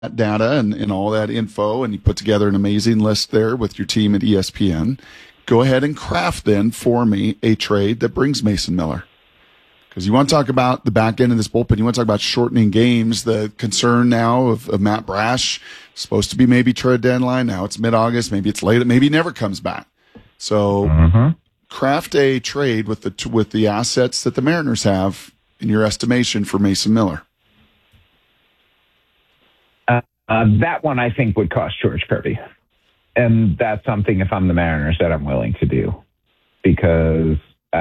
that data and all that info, and you put together an amazing list there with your team at ESPN. Go ahead and craft then for me a trade that brings Mason Miller. Because you want to talk about the back end of this bullpen. You want to talk about shortening games. The concern now of Matt Brash, supposed to be maybe trade deadline. Now it's mid-August. Maybe it's late. Maybe he never comes back. So craft a trade with the assets that the Mariners have in your estimation for Mason Miller. That one I think would cost George Kirby. And that's something, if I'm the Mariners, that I'm willing to do. Because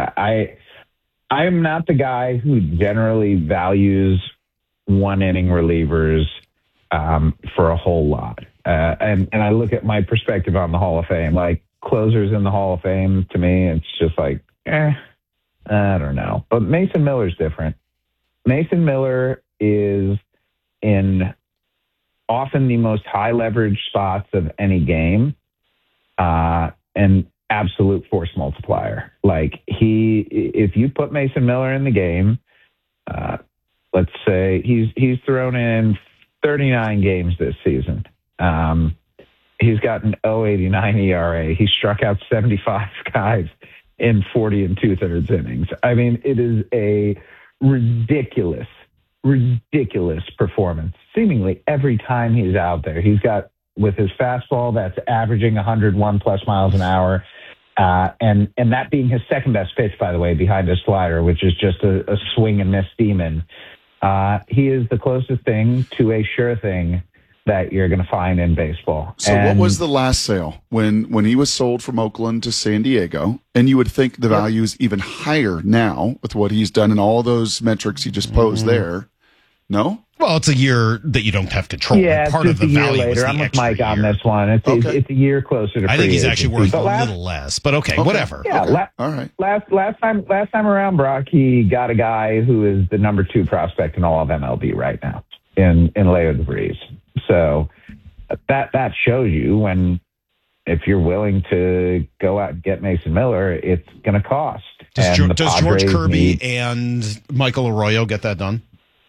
I'm not the guy who generally values one-inning relievers for a whole lot. And I look at my perspective on the Hall of Fame. Like, closers in the Hall of Fame, to me, it's just like, I don't know. But Mason Miller's different. Mason Miller is in often the most high-leverage spots of any game, and absolute force multiplier. Like, if you put Mason Miller in the game, let's say he's thrown in 39 games this season. He's got an 0.89 ERA. He struck out 75 guys in 40 2/3 innings. I mean, it is a ridiculous performance. Seemingly every time he's out there, he's got, with his fastball that's averaging 101 plus miles an hour, and that being his second best pitch, by the way, behind his slider, which is just a swing and miss demon. He is the closest thing to a sure thing that you're going to find in baseball. So what was the last sale when he was sold from Oakland to San Diego? And you would think the value is even higher now with what he's done and all those metrics he just posed there. No? Well, it's a year that you don't have control. Yeah, part of the value later. was the I'm with extra Mike year. on this one. It's a year closer to. I think he's actually worth but a little less, but okay, whatever. Yeah, okay. All right. Last time around, Brock, he got a guy who is the number 2 prospect in all of MLB right now in Leo DeVries. So that shows you if you're willing to go out and get Mason Miller, it's going to cost. Does George Kirby and Michael Arroyo get that done?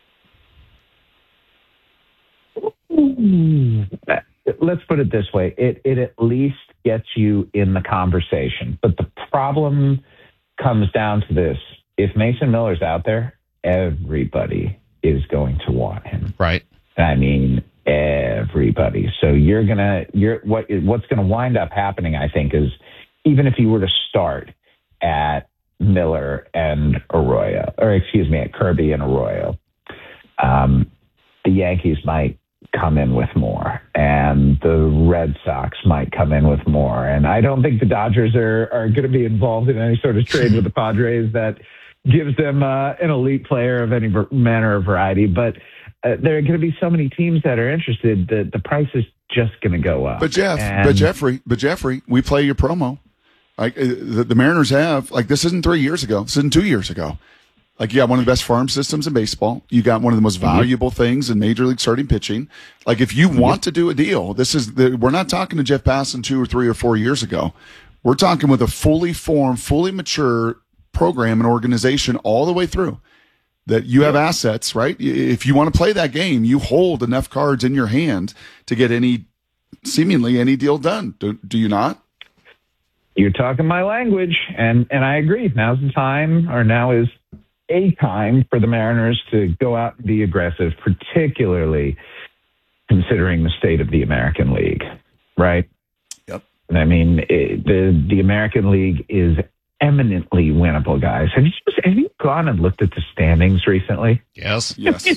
Let's put it this way. It at least gets you in the conversation. But the problem comes down to this. If Mason Miller's out there, everybody is going to want him. Right. I mean, everybody. So what's going to wind up happening, I think, is even if you were to start at Miller and Arroyo, at Kirby and Arroyo, the Yankees might come in with more, and the Red Sox might come in with more. And I don't think the Dodgers are going to be involved in any sort of trade with the Padres that gives them an elite player of any manner or variety. But there are going to be so many teams that are interested that the price is just going to go up. But Jeffrey, we play your promo. Like the Mariners have, like, this isn't 3 years ago. This isn't 2 years ago. Like, you got one of the best farm systems in baseball. You got one of the most valuable things in Major League starting pitching. Like, if you want to do a deal, we're not talking to Jeff Passan 2 or 3 or 4 years ago. We're talking with a fully formed, fully mature program and organization all the way through. That you have assets, right? If you want to play that game, you hold enough cards in your hand to get seemingly any deal done. Do you not? You're talking my language, and I agree. Now is a time for the Mariners to go out and be aggressive, particularly considering the state of the American League, right? Yep. I mean, the American League is eminently winnable, guys. Have you gone and looked at the standings recently? Yes.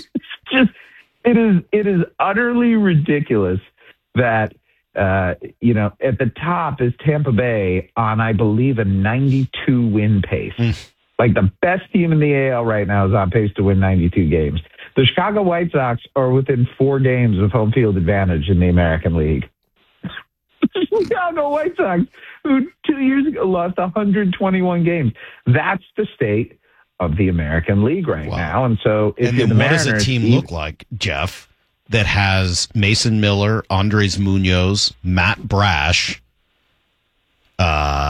It is utterly ridiculous that at the top is Tampa Bay on, I believe, a 92 win pace. Like, the best team in the AL right now is on pace to win 92 games. The Chicago White Sox are within 4 games of home field advantage in the American League. The Chicago White Sox, who 2 years ago lost 121 games. That's the state of the American League right now. And so, what does a team look like, Jeff, that has Mason Miller, Andres Munoz, Matt Brash,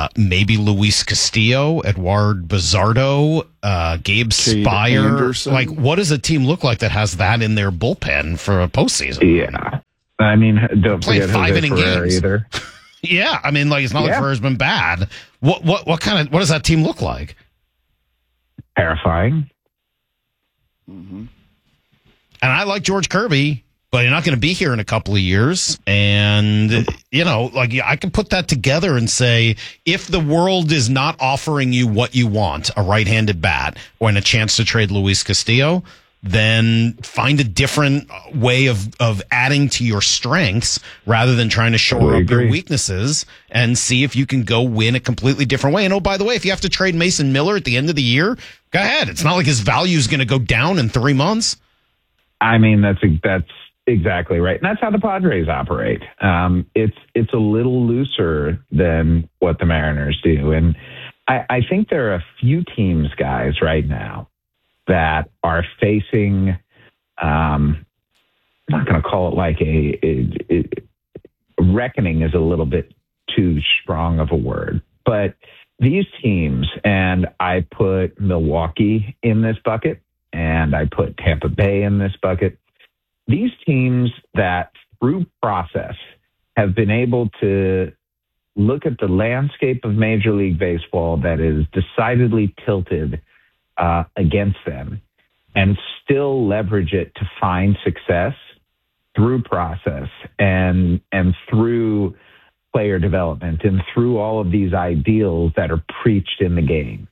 maybe Luis Castillo, Eduard Bazardo, Gabe Spire. Anderson. Like, what does a team look like that has that in their bullpen for a postseason? Yeah. I mean, don't forget five Jose inning Ferrer games either. Yeah, I mean, like, it's not like Ferrer's been bad. What does that team look like? Terrifying. Mm-hmm. And I like George Kirby, but you're not going to be here in a couple of years. And, I can put that together and say, if the world is not offering you what you want, a right-handed bat or a chance to trade Luis Castillo, then find a different way of adding to your strengths rather than trying to shore up your weaknesses, and see if you can go win a completely different way. And, oh, by the way, if you have to trade Mason Miller at the end of the year, go ahead. It's not like his value is going to go down in 3 months. I mean, that's exactly right. And that's how the Padres operate. It's a little looser than what the Mariners do. And I think there are a few teams, guys, right now that are facing, I'm not going to call it like a reckoning is a little bit too strong of a word, but these teams, and I put Milwaukee in this bucket, and I put Tampa Bay in this bucket. These teams that through process have been able to look at the landscape of Major League Baseball that is decidedly tilted against them and still leverage it to find success through process and through player development and through all of these ideals that are preached in the game.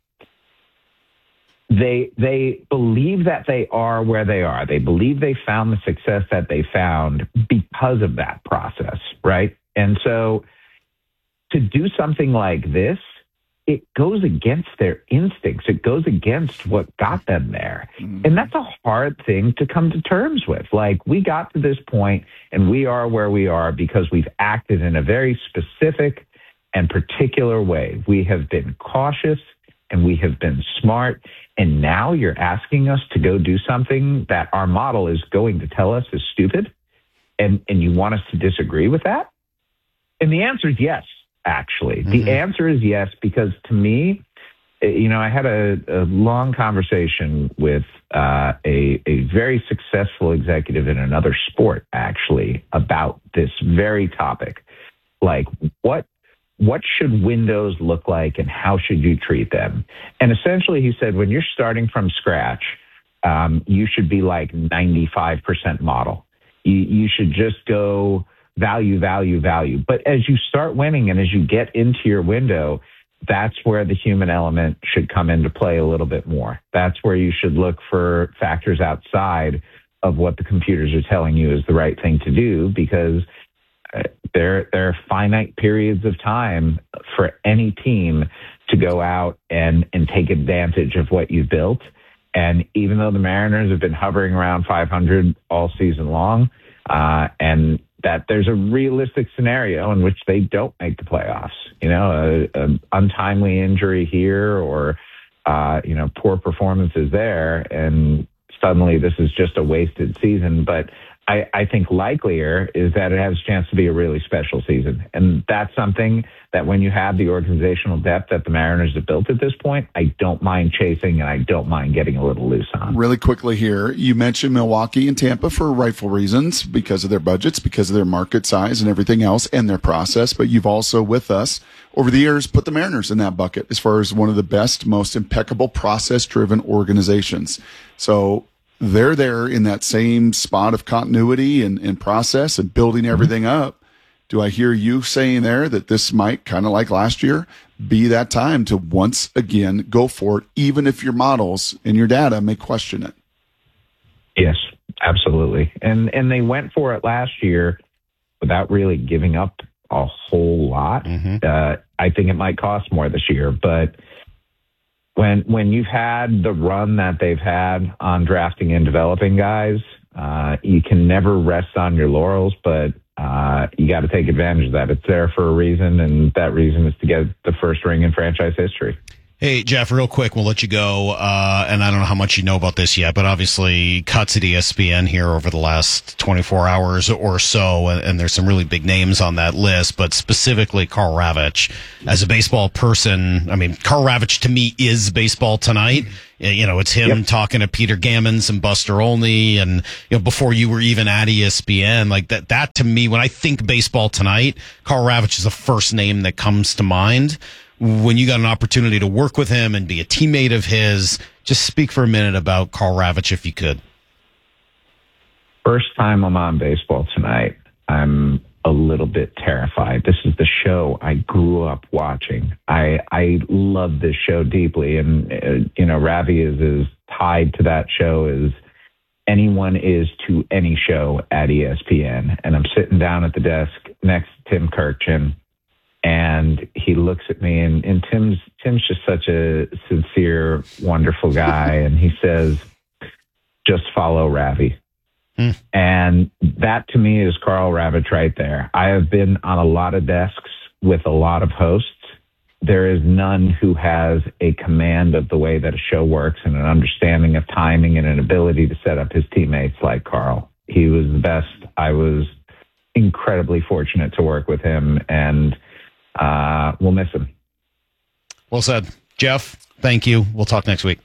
They believe that they are where they are. They believe they found the success that they found because of that process, right? And so to do something like this, it goes against their instincts. It goes against what got them there. Mm-hmm. And that's a hard thing to come to terms with. Like, we got to this point and we are where we are because we've acted in a very specific and particular way. We have been cautious and we have been smart. And now you're asking us to go do something that our model is going to tell us is stupid. And you want us to disagree with that? And the answer is yes. Actually, the answer is yes, because to me, I had a long conversation with a very successful executive in another sport, actually, about this very topic. Like, what should windows look like and how should you treat them? And essentially, he said, when you're starting from scratch, you should be like 95% model. You should just go value. But as you start winning and as you get into your window, that's where the human element should come into play a little bit more. That's where you should look for factors outside of what the computers are telling you is the right thing to do, because there are finite periods of time for any team to go out and take advantage of what you've built. And even though the Mariners have been hovering around 500 all season long, and that there's a realistic scenario in which they don't make the playoffs, an untimely injury here or, poor performances there. And suddenly this is just a wasted season. But I think likelier is that it has a chance to be a really special season. And that's something that when you have the organizational depth that the Mariners have built at this point, I don't mind chasing and I don't mind getting a little loose on. Really quickly here, you mentioned Milwaukee and Tampa for rightful reasons, because of their budgets, because of their market size and everything else and their process. But you've also, with us over the years, put the Mariners in that bucket as far as one of the best, most impeccable process-driven organizations. So they're there in that same spot of continuity and process and building everything up. Do I hear you saying there that this might, kind of like last year, be that time to once again go for it, even if your models and your data may question it? Yes, absolutely. And they went for it last year without really giving up a whole lot. I think it might cost more this year, but when you've had the run that they've had on drafting and developing guys, you can never rest on your laurels, but you got to take advantage of that. It's there for a reason, and that reason is to get the first ring in franchise history. Hey, Jeff, real quick, we'll let you go. And I don't know how much you know about this yet, but obviously cuts at ESPN here over the last 24 hours or so. And there's some really big names on that list, but specifically Karl Ravech. As a baseball person, I mean, Karl Ravech to me is Baseball Tonight. You know, it's him talking to Peter Gammons and Buster Olney. And, you know, before you were even at ESPN, like that to me, when I think Baseball Tonight, Karl Ravech is the first name that comes to mind. When you got an opportunity to work with him and be a teammate of his, just speak for a minute about Karl Ravech if you could. First time I'm on Baseball Tonight, I'm a little bit terrified. This is the show I grew up watching. I love this show deeply. And, Ravi is as tied to that show as anyone is to any show at ESPN. And I'm sitting down at the desk next to Tim Kirkchin. And he looks at me, and Tim's just such a sincere, wonderful guy. And he says, just follow Ravi. And that to me is Karl Ravech right there. I have been on a lot of desks with a lot of hosts. There is none who has a command of the way that a show works and an understanding of timing and an ability to set up his teammates like Karl. He was the best. I was incredibly fortunate to work with him, and we'll miss him. Well said. Jeff, thank you. We'll talk next week.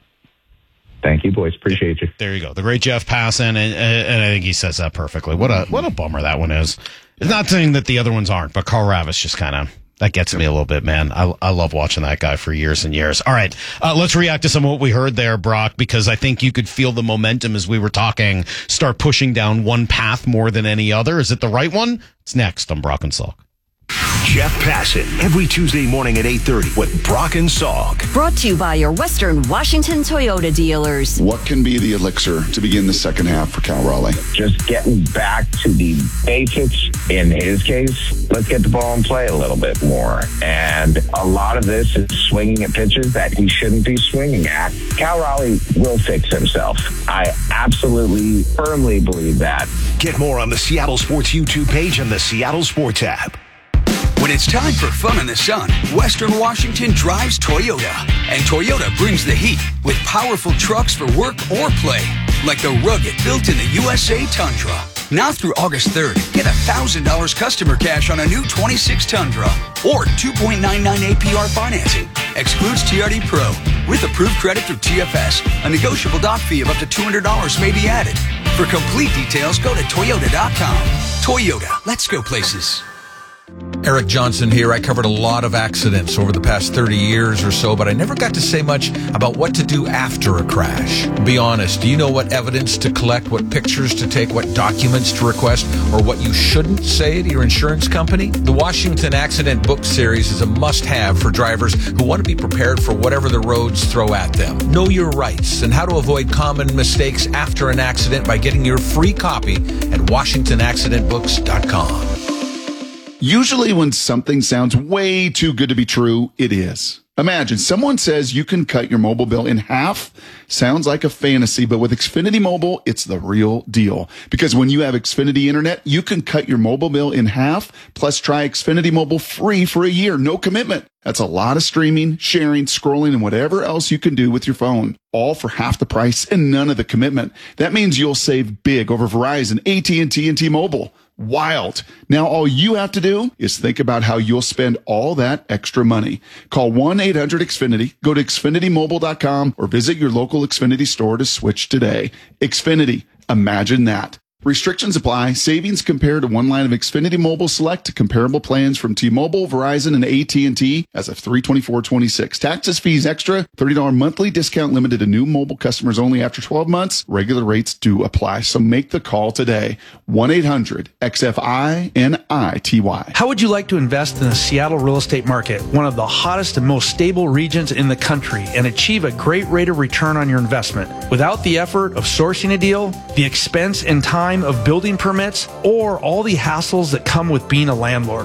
Thank you, boys. Appreciate you. There you go. The great Jeff Passan, and I think he says that perfectly. What a bummer that one is. It's not saying that the other ones aren't, but Karl Ravech just kind of, that gets me a little bit, man. I love watching that guy for years and years. All right, let's react to some of what we heard there, Brock, because I think you could feel the momentum as we were talking start pushing down one path more than any other. Is it the right one? It's next on Brock and Salk. Jeff Passan, every Tuesday morning at 8:30 with Brock and Salk. Brought to you by your Western Washington Toyota dealers. What can be the elixir to begin the second half for Cal Raleigh? Just getting back to the basics. In his case, let's get the ball and play a little bit more. And a lot of this is swinging at pitches that he shouldn't be swinging at. Cal Raleigh will fix himself. I absolutely, firmly believe that. Get more on the Seattle Sports YouTube page and the Seattle Sports app. When it's time for fun in the sun, Western Washington drives Toyota. And Toyota brings the heat with powerful trucks for work or play, like the rugged, built-in the USA Tundra. Now through August 3rd, get $1,000 customer cash on a new 26 Tundra or 2.99 APR financing. Excludes TRD Pro. With approved credit through TFS, a negotiable doc fee of up to $200 may be added. For complete details, go to Toyota.com. Toyota, let's go places. Eric Johnson here. I covered a lot of accidents over the past 30 years or so, but I never got to say much about what to do after a crash. Be honest, do you know what evidence to collect, what pictures to take, what documents to request, or what you shouldn't say to your insurance company? The Washington Accident Book Series is a must-have for drivers who want to be prepared for whatever the roads throw at them. Know your rights and how to avoid common mistakes after an accident by getting your free copy at WashingtonAccidentBooks.com. Usually when something sounds way too good to be true, it is. Imagine someone says you can cut your mobile bill in half. Sounds like a fantasy, but with Xfinity Mobile, it's the real deal. Because when you have Xfinity Internet, you can cut your mobile bill in half, plus try Xfinity Mobile free for a year, no commitment. That's a lot of streaming, sharing, scrolling, and whatever else you can do with your phone. All for half the price and none of the commitment. That means you'll save big over Verizon, AT&T, and T-Mobile. Wild. Now all you have to do is think about how you'll spend all that extra money. Call 1-800-XFINITY, go to XfinityMobile.com, or visit your local Xfinity store to switch today. Xfinity. Imagine that. Restrictions apply. Savings compared to one line of Xfinity Mobile Select to comparable plans from T-Mobile, Verizon, and AT&T as of 3/24/26. Taxes, fees extra. $30 monthly discount limited to new mobile customers only after 12 months. Regular rates do apply. So make the call today. 1-800-XFINITY. How would you like to invest in the Seattle real estate market, one of the hottest and most stable regions in the country, and achieve a great rate of return on your investment without the effort of sourcing a deal, the expense and time of building permits, or all the hassles that come with being a landlord?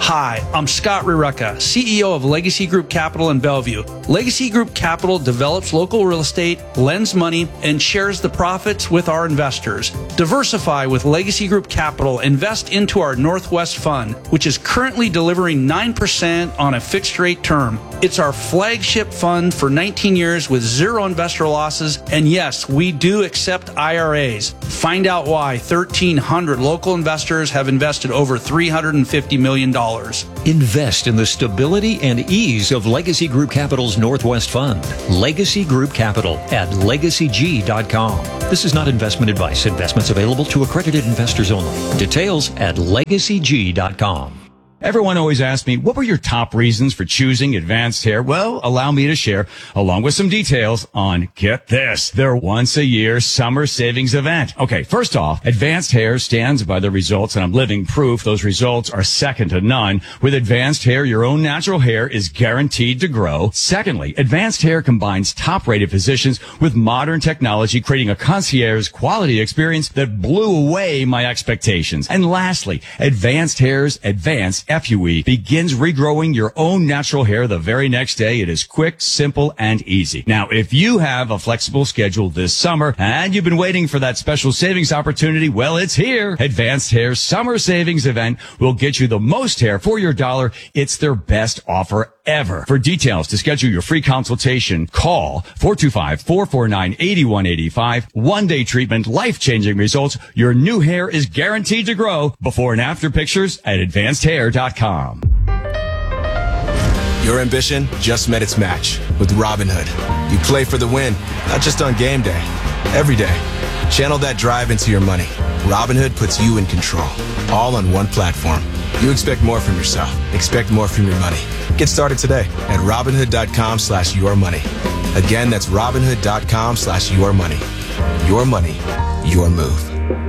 Hi, I'm Scott Rireka, CEO of Legacy Group Capital in Bellevue. Legacy Group Capital develops local real estate, lends money, and shares the profits with our investors. Diversify with Legacy Group Capital. Invest into our Northwest Fund, which is currently delivering 9% on a fixed rate term. It's our flagship fund for 19 years with zero investor losses. And yes, we do accept IRAs. Find out why 1,300 local investors have invested over $350 million. Invest in the stability and ease of Legacy Group Capital's Northwest Fund. Legacy Group Capital at legacyg.com. This is not investment advice. Investments available to accredited investors only. Details at legacyg.com. Everyone always asks me, what were your top reasons for choosing Advanced Hair? Well, allow me to share, along with some details on, get this, their once-a-year summer savings event. Okay, first off, Advanced Hair stands by the results, and I'm living proof those results are second to none. With Advanced Hair, your own natural hair is guaranteed to grow. Secondly, Advanced Hair combines top-rated physicians with modern technology, creating a concierge quality experience that blew away my expectations. And lastly, Advanced Hair's Advanced FUE begins regrowing your own natural hair the very next day. It is quick, simple, and easy. Now, if you have a flexible schedule this summer and you've been waiting for that special savings opportunity, well, it's here. Advanced Hair's Summer Savings Event will get you the most hair for your dollar. It's their best offer ever. For details to schedule your free consultation, call 425-449-8185. One-day treatment, life-changing results. Your new hair is guaranteed to grow. Before and after pictures at advancedhair.com. Your ambition just met its match with Robinhood. You play for the win, not just on game day, every day. Channel that drive into your money. Robinhood puts you in control, all on one platform. You expect more from yourself. Expect more from your money. Get started today at Robinhood.com/yourmoney. Again, that's Robinhood.com/yourmoney. Your money, your move.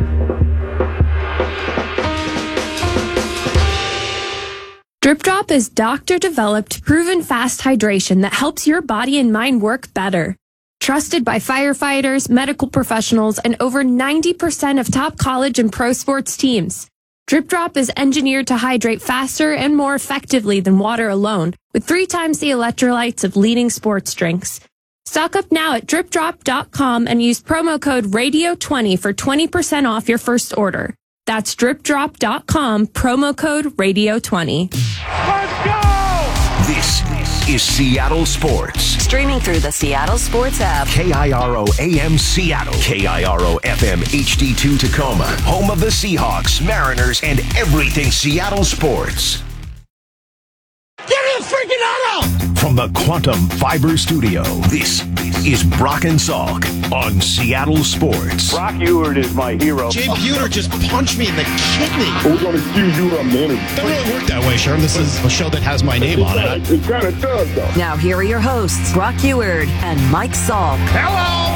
Drip Drop is doctor-developed, proven fast hydration that helps your body and mind work better. Trusted by firefighters, medical professionals, and over 90% of top college and pro sports teams. Drip Drop is engineered to hydrate faster and more effectively than water alone, with 3 times the electrolytes of leading sports drinks. Stock up now at dripdrop.com and use promo code RADIO20 for 20% off your first order. That's dripdrop.com, promo code RADIO20. Let's go! This is Seattle Sports. Streaming through the Seattle Sports app. KIRO AM Seattle. KIRO FM HD2 Tacoma. Home of the Seahawks, Mariners, and everything Seattle sports. Get his freaking auto! From the Quantum Fiber Studio, this is Brock and Salk on Seattle Sports. Brock Ewert is my hero. Jay Buhner just punched me in the kidney. We're going to accuse you of management. It doesn't really work that way, Sherm. This is a show that has my name on it. It kind of does, though. Now here are your hosts, Brock Ewert and Mike Salk. Hello!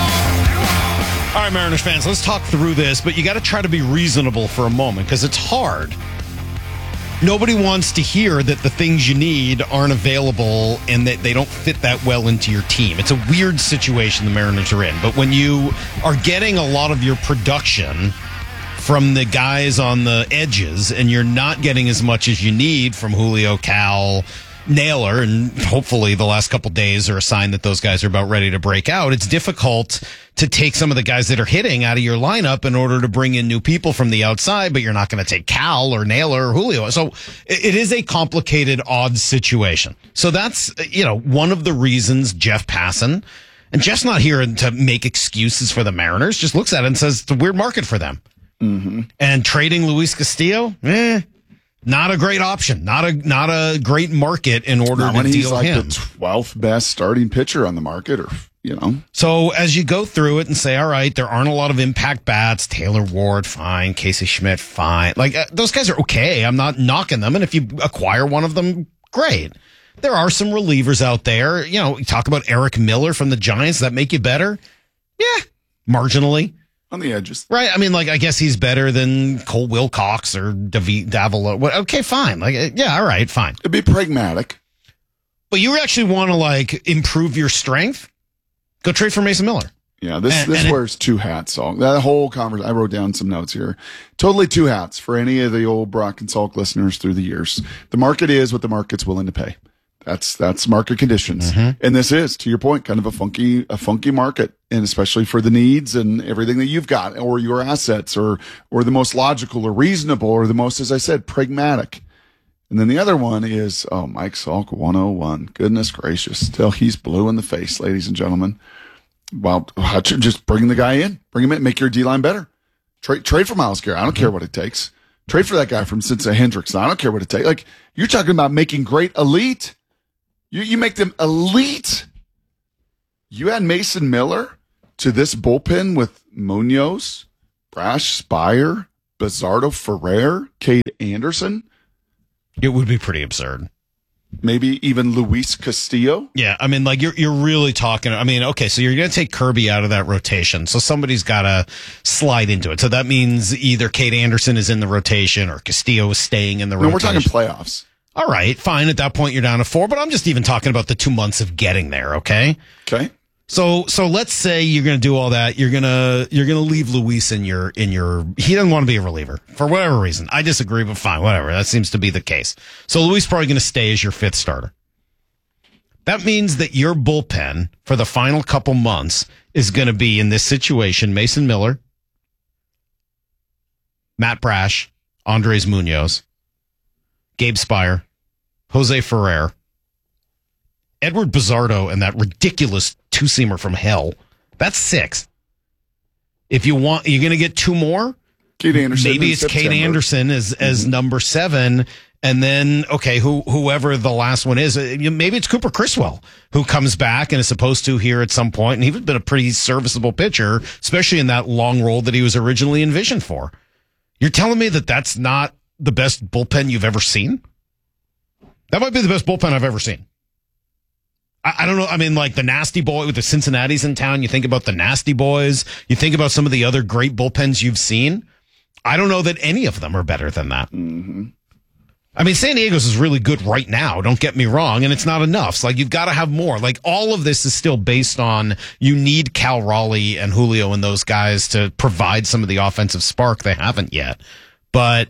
All right, Mariners fans, let's talk through this, but you got to try to be reasonable for a moment because it's hard. Nobody wants to hear that the things you need aren't available and that they don't fit that well into your team. It's a weird situation the Mariners are in. But when you are getting a lot of your production from the guys on the edges and you're not getting as much as you need from Julio, Cal, Naylor, and hopefully the last couple days are a sign that those guys are about ready to break out, it's difficult to take some of the guys that are hitting out of your lineup in order to bring in new people from the outside, but you're not going to take Cal or Naylor or Julio. So it is a complicated, odd situation. So that's, one of the reasons Jeff Passan, and Jeff's not here to make excuses for the Mariners, just looks at it and says it's a weird market for them. Mm-hmm. And trading Luis Castillo, not a great option. Not a great market in order to deal him. He's like the 12th best starting pitcher on the market, So as you go through it and say, all right, there aren't a lot of impact bats. Taylor Ward, fine. Casey Schmidt, fine. Those guys are okay. I'm not knocking them. And if you acquire one of them, great. There are some relievers out there. You talk about Eric Miller from the Giants. Does that make you better? Yeah, marginally. On the edges. Right. I mean, I guess he's better than Cole Wilcox or Davila. Okay, fine. All right, fine. It'd be pragmatic. But you actually want to, improve your strength? Go trade for Mason Miller. Yeah, this wears two hats, Salk. That whole conversation, I wrote down some notes here. Totally two hats for any of the old Brock and Salk listeners through the years. The market is what the market's willing to pay. That's market conditions. And this is, to your point, kind of a funky market, and especially for the needs and everything that you've got, or your assets, or the most logical or reasonable, or the most, as I said, pragmatic. And then the other one is, Mike Salk 101. Goodness gracious. Still, he's blue in the face, ladies and gentlemen. Well, just bring the guy in. Bring him in. Make your D-line better. Trade for Myles Garrett. I don't care what it takes. Trade for that guy from Cincinnati Hendrickson. I don't care what it takes. Like, you're talking about making great elite. You make them elite. You add Mason Miller to this bullpen with Munoz, Brash, Spire, Bizzardo, Ferrer, Cade Anderson. It would be pretty absurd. Maybe even Luis Castillo. Yeah, I mean, like you're really talking. I mean, okay, so you're going to take Kirby out of that rotation, so somebody's got to slide into it. So that means either Cade Anderson is in the rotation or Castillo is staying in the rotation. No, we're talking playoffs. All right, fine. At that point, you're down to 4, but I'm just even talking about the 2 months of getting there. Okay. Okay. So let's say you're going to do all that. You're going to leave Luis in your, he doesn't want to be a reliever for whatever reason. I disagree, but fine, whatever. That seems to be the case. So Luis probably going to stay as your 5th starter. That means that your bullpen for the final couple months is going to be in this situation: Mason Miller, Matt Brash, Andres Munoz, Gabe Spire, Jose Ferrer, Edward Bizzardo, and that ridiculous two-seamer from hell. That's 6. If you want, you're going to get 2 more. Cade Anderson. Maybe it's Cade Anderson as number 7, and then whoever the last one is, maybe it's Cooper Criswell who comes back and is supposed to here at some point, and he's been a pretty serviceable pitcher, especially in that long role that he was originally envisioned for. You're telling me that that's not the best bullpen you've ever seen? That might be the best bullpen I've ever seen. I don't know. I mean, like the Nasty Boy with the Cincinnati's in town. You think about the Nasty Boys. You think about some of the other great bullpens you've seen. I don't know that any of them are better than that. Mm-hmm. I mean, San Diego's is really good right now. Don't get me wrong. And it's not enough. So, like, you've got to have more. Like, all of this is still based on you need Cal Raleigh and Julio and those guys to provide some of the offensive spark. They haven't yet. But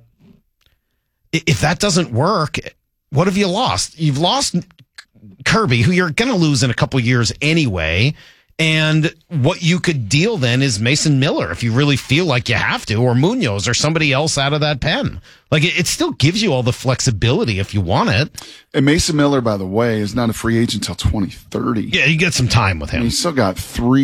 if that doesn't work, what have you lost? You've lost Kirby, who you're going to lose in a couple years anyway. And what you could deal then is Mason Miller, if you really feel like you have to, or Munoz, or somebody else out of that pen. Like, it still gives you all the flexibility if you want it. And Mason Miller, by the way, is not a free agent until 2030. Yeah, you get some time with him. And he's still got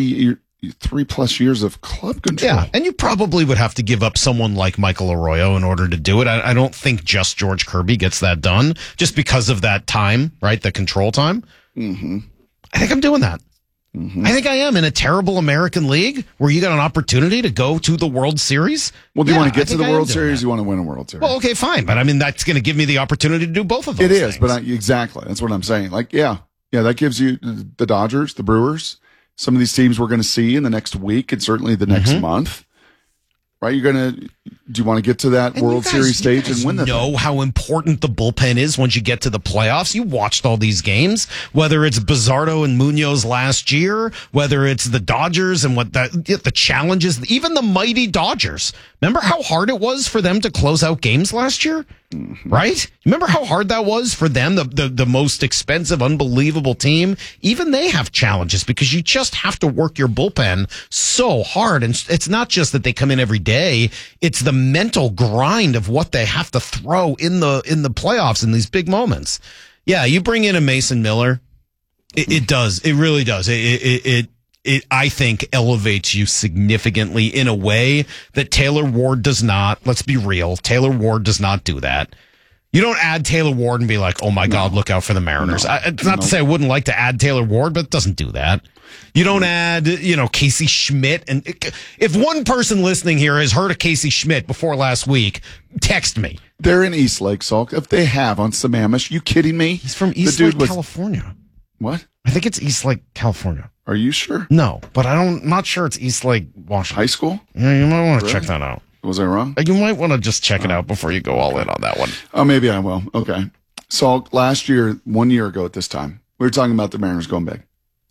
3+ years of club control. Yeah, and you probably would have to give up someone like Michael Arroyo in order to do it. I don't think just George Kirby gets that done, just because of that time, right? The control time. Mm-hmm. I think I'm doing that. Mm-hmm. I think I am in a terrible American league where you got an opportunity to go to the World Series. Well, do you want to get to the World Series? You want to win a World Series? Well, okay, fine. But I mean, that's going to give me the opportunity to do both of those It is, things. but exactly. That's what I'm saying. Like, yeah, that gives you the Dodgers, the Brewers, some of these teams we're going to see in the next week and certainly the next month. Right? Do you want to get to that World Series stage and win that? Know how important the bullpen is once you get to the playoffs. You watched all these games, whether it's Bizzardo and Munoz last year, whether it's the Dodgers and the challenges, even the mighty Dodgers. Remember how hard it was for them to close out games last year? Mm-hmm. Right? Remember how hard that was for them, the most expensive, unbelievable team? Even they have challenges because you just have to work your bullpen so hard. And it's not just that they come in every day. It's the mental grind of what they have to throw in the playoffs in these big moments. Yeah, you bring in a Mason Miller. It does. It really does. It, I think, elevates you significantly in a way that Taylor Ward does not. Let's be real. Taylor Ward does not do that. You don't add Taylor Ward and be like, oh, my God, look out for the Mariners. It's not to say I wouldn't like to add Taylor Ward, but it doesn't do that. You don't add, Casey Schmidt. And if one person listening here has heard of Casey Schmidt before last week, text me. They're in Eastlake, Salk. If they have on Sammamish, you kidding me? He's from Eastlake, California. What? I think it's Eastlake, California. Are you sure? No, but I'm not sure it's Eastlake, Washington. High school? Yeah, you might want to check that out. Was I wrong? You might want to just check it out before you go all in on that one. Oh, maybe I will. Okay. So last year, 1 year ago at this time, we were talking about the Mariners going big.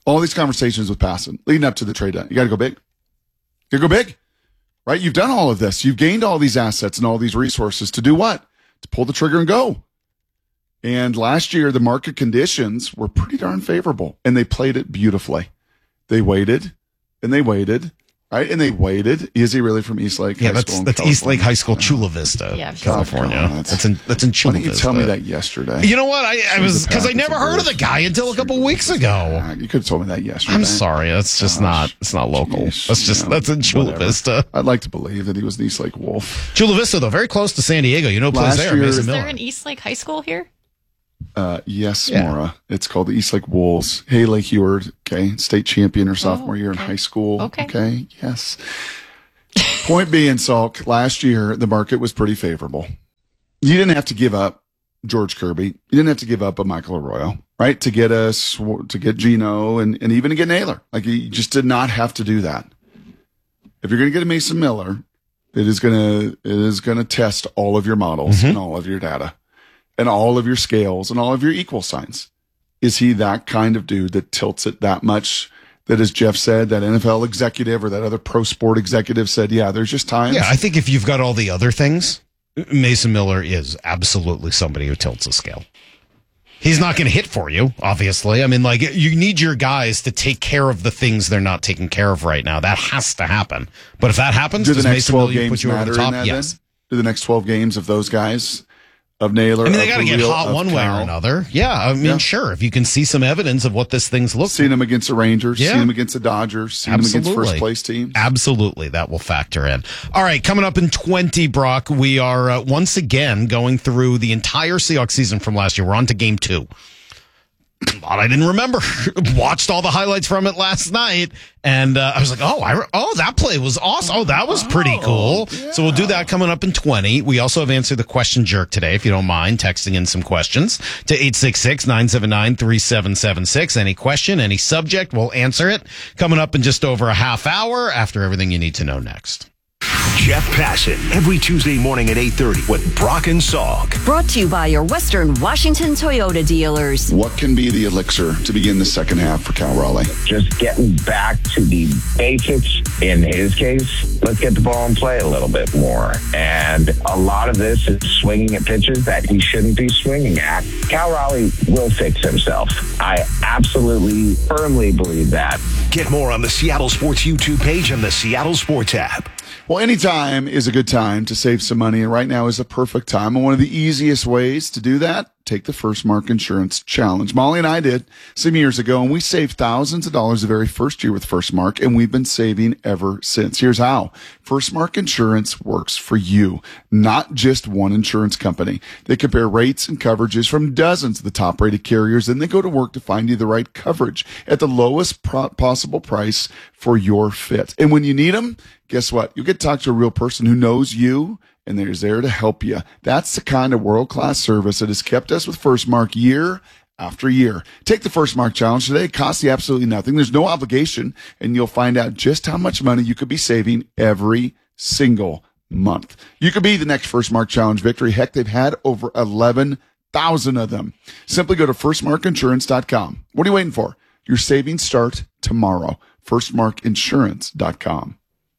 All these conversations with Passan leading up to the trade deadline. You got to go big. You got to go big, right? You've done all of this. You've gained all these assets and all these resources to do what? To pull the trigger and go. And last year, the market conditions were pretty darn favorable, and they played it beautifully. They waited, and they waited, right? And they waited. Is he really from East Lake High School? That's East Lake High School, Chula Vista, California. That's in Chula Vista. Why didn't you tell me that yesterday? You know what? I was because I never heard of the guy until a couple weeks ago. You could have told me that yesterday. I'm sorry. That's just not. It's not local. That's in Chula Vista. I'd like to believe that he was an East Lake Wolf. Chula Vista, though, very close to San Diego. You know, plays there. Is there an East Lake High School here? Yes, Maura. It's called the East Lake Wolves. Haley Heward, okay, state champion her sophomore year in high school. Okay, yes. Point being, Salk, last year the market was pretty favorable. You didn't have to give up George Kirby. You didn't have to give up a Michael Arroyo, right? To get Gino and even to get Naylor. Like, you just did not have to do that. If you're going to get a Mason Miller, it is going to test all of your models and all of your data. And all of your scales and all of your equal signs. Is he that kind of dude that tilts it that much? That, as Jeff said, that NFL executive or that other pro sport executive said, yeah, there's just times. Yeah, I think if you've got all the other things, Mason Miller is absolutely somebody who tilts the scale. He's not going to hit for you, obviously. I mean, like, you need your guys to take care of the things they're not taking care of right now. That has to happen. But if that happens, do the does next Mason 12 Miller games put you over matter the top? in that? Yes. Then? Do the next 12 games of those guys? Of Naylor. I mean, they got to get hot one way or another. Yeah, I mean, sure. If you can see some evidence of what this thing's looking like. Seen them against the Rangers, seen them against the Dodgers, seen them against first place teams. Absolutely. That will factor in. All right, coming up in 20, Brock, we are once again going through the entire Seahawks season from last year. We're on to game 2. A lot I didn't remember. Watched all the highlights from it last night, and I was like, that play was awesome. Oh, that was pretty cool. Yeah. So we'll do that coming up in 20. We also have answered the question jerk today, if you don't mind texting in some questions to 866-979-3776. Any question, any subject, we'll answer it. Coming up in just over a half hour after everything you need to know next. Jeff Passan, every Tuesday morning at 8:30 with Brock and Salk. Brought to you by your Western Washington Toyota dealers. What can be the elixir to begin the second half for Cal Raleigh? Just getting back to the basics. In his case, let's get the ball and play a little bit more. And a lot of this is swinging at pitches that he shouldn't be swinging at. Cal Raleigh will fix himself. I absolutely, firmly believe that. Get more on the Seattle Sports YouTube page and the Seattle Sports app. Well, any time is a good time to save some money, and right now is the perfect time. And one of the easiest ways to do that, take the First Mark Insurance Challenge. Molly and I did some years ago, and we saved thousands of dollars the very first year with First Mark, and we've been saving ever since. Here's how. First Mark Insurance works for you, not just one insurance company. They compare rates and coverages from dozens of the top-rated carriers, and they go to work to find you the right coverage at the lowest possible price for your fit. And when you need them, guess what? You'll get to talk to a real person who knows you, and they're there to help you. That's the kind of world-class service that has kept us with First Mark year after year. Take the First Mark Challenge today. It costs you absolutely nothing. There's no obligation, and you'll find out just how much money you could be saving every single month. You could be the next First Mark Challenge victory. Heck, they've had over 11,000 of them. Simply go to firstmarkinsurance.com. What are you waiting for? Your savings start tomorrow. firstmarkinsurance.com.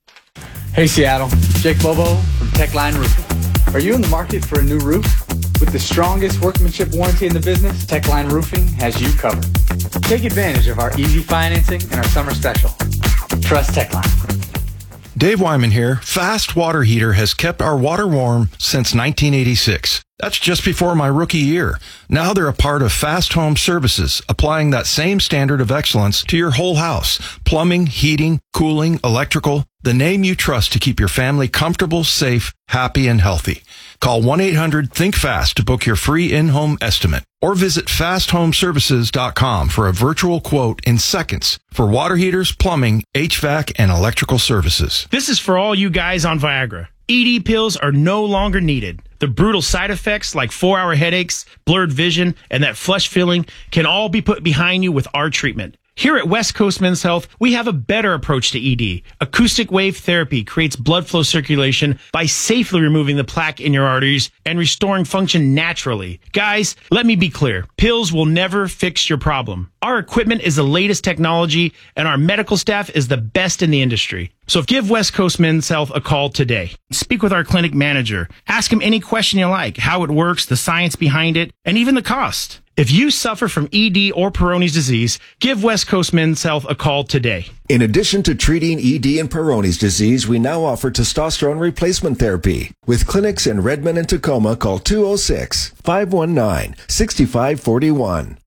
Hey Seattle, Jake Bobo from Techline Roofing. Are you in the market for a new roof? With the strongest workmanship warranty in the business, Techline Roofing has you covered. Take advantage of our easy financing and our summer special. Trust Techline. Dave Wyman here. Fast Water Heater has kept our water warm since 1986. That's just before my rookie year. Now they're a part of Fast Home Services, applying that same standard of excellence to your whole house. Plumbing, heating, cooling, electrical. The name you trust to keep your family comfortable, safe, happy, and healthy. Call 1-800-THINK-FAST to book your free in-home estimate. Or visit fasthomeservices.com for a virtual quote in seconds for water heaters, plumbing, HVAC, and electrical services. This is for all you guys on Viagra. ED pills are no longer needed. The brutal side effects like 4-hour headaches, blurred vision, and that flush feeling can all be put behind you with our treatment. Here at West Coast Men's Health, we have a better approach to ED. Acoustic wave therapy creates blood flow circulation by safely removing the plaque in your arteries and restoring function naturally. Guys, let me be clear. Pills will never fix your problem. Our equipment is the latest technology, and our medical staff is the best in the industry. So give West Coast Men's Health a call today. Speak with our clinic manager. Ask him any question you like, how it works, the science behind it, and even the cost. If you suffer from ED or Peyronie's disease, give West Coast Men's Health a call today. In addition to treating ED and Peyronie's disease, we now offer testosterone replacement therapy. With clinics in Redmond and Tacoma, call 206-519-6541.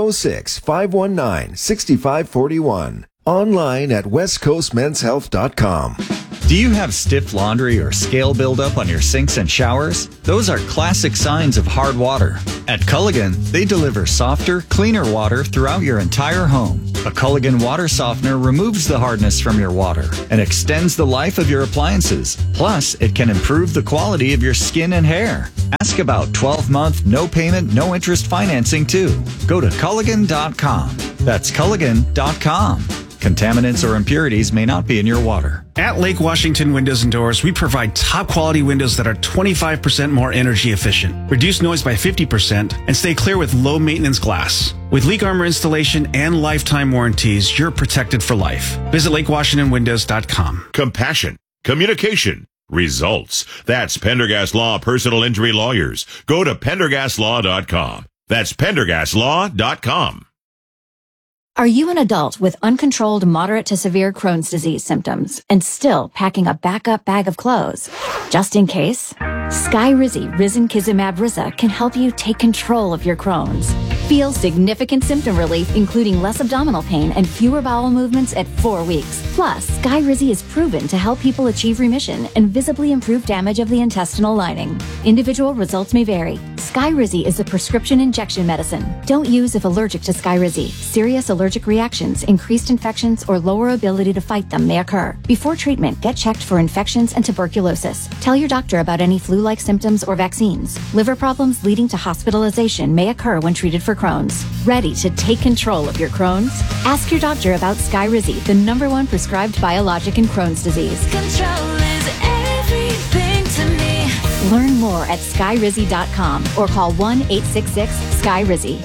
206-519-6541. Online at westcoastmenshealth.com. Do you have stiff laundry or scale buildup on your sinks and showers? Those are classic signs of hard water. At Culligan, they deliver softer, cleaner water throughout your entire home. A Culligan water softener removes the hardness from your water and extends the life of your appliances. Plus, it can improve the quality of your skin and hair. Ask about 12-month, no payment, no interest financing too. Go to Culligan.com. That's Culligan.com. Contaminants or impurities may not be in your water. At Lake Washington Windows and Doors, we provide top quality windows that are 25% more energy efficient, reduce noise by 50%, and stay clear with low maintenance glass. With Leak Armor installation and lifetime warranties, you're protected for life. Visit LakeWashingtonWindows.com. Compassion, communication, results. That's Pendergast Law Personal Injury Lawyers. Go to PendergastLaw.com. That's PendergastLaw.com. Are you an adult with uncontrolled moderate to severe Crohn's disease symptoms and still packing a backup bag of clothes? Just in case, Skyrizi Risankizumab Riza can help you take control of your Crohn's. Feel significant symptom relief, including less abdominal pain and fewer bowel movements at 4 weeks. Plus, Skyrizi is proven to help people achieve remission and visibly improve damage of the intestinal lining. Individual results may vary. Skyrizi is a prescription injection medicine. Don't use if allergic to Skyrizi. Serious allergic reactions, increased infections, or lower ability to fight them may occur. Before treatment, get checked for infections and tuberculosis. Tell your doctor about any flu-like symptoms or vaccines. Liver problems leading to hospitalization may occur when treated for Crohn's. Ready to take control of your Crohn's? Ask your doctor about Skyrizi, the #1 prescribed biologic in Crohn's disease. Control is everything to me. Learn more at skyrizi.com or call 1-866-SKYRIZI.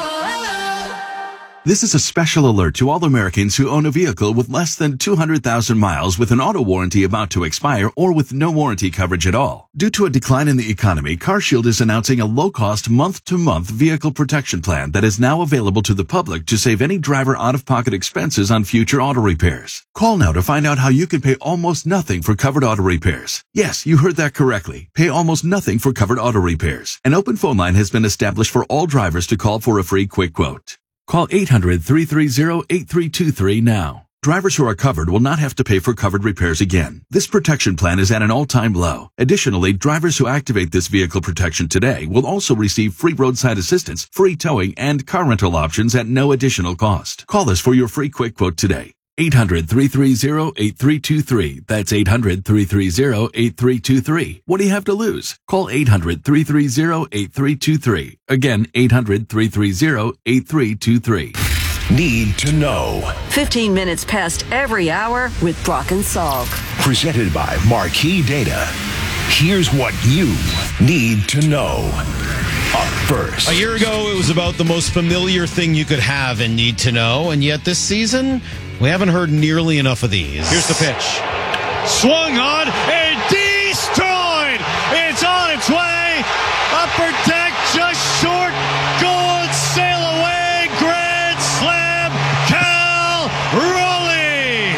This is a special alert to all Americans who own a vehicle with less than 200,000 miles with an auto warranty about to expire or with no warranty coverage at all. Due to a decline in the economy, CarShield is announcing a low-cost month-to-month vehicle protection plan that is now available to the public to save any driver out-of-pocket expenses on future auto repairs. Call now to find out how you can pay almost nothing for covered auto repairs. Yes, you heard that correctly. Pay almost nothing for covered auto repairs. An open phone line has been established for all drivers to call for a free quick quote. Call 800-330-8323 now. Drivers who are covered will not have to pay for covered repairs again. This protection plan is at an all-time low. Additionally, drivers who activate this vehicle protection today will also receive free roadside assistance, free towing, and car rental options at no additional cost. Call us for your free quick quote today. 800-330-8323. That's 800-330-8323. What do you have to lose? Call 800-330-8323. Again, 800-330-8323. Need to know. 15 minutes past every hour with Brock and Salk. Presented by Marquee Data. Here's what you need to know. Up first. A year ago, it was about the most familiar thing you could have and need to know, and yet this season, we haven't heard nearly enough of these. Here's the pitch. Swung on and destroyed. It's on its way. Upper deck just short. Going sail away. Grand slam. Cal Raleigh.